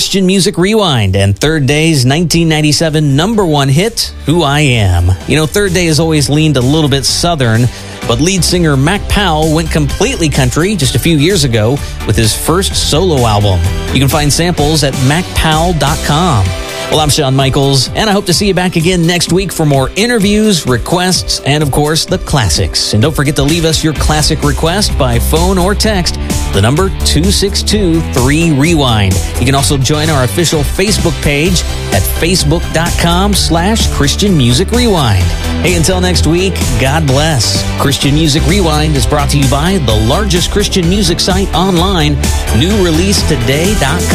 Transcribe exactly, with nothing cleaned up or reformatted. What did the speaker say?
Christian Music Rewind and Third Day's nineteen ninety-seven number one hit, Who I Am. You know, Third Day has always leaned a little bit southern, but lead singer Mac Powell went completely country just a few years ago with his first solo album. You can find samples at mac powell dot com. Well, I'm Shawn Michaels, and I hope to see you back again next week for more interviews, requests, and, of course, the classics. And don't forget to leave us your classic request by phone or text, the number two six two three rewind. You can also join our official Facebook page at facebook.com slash Christian Music Rewind. Hey, until next week, God bless. Christian Music Rewind is brought to you by the largest Christian music site online, new release today dot com.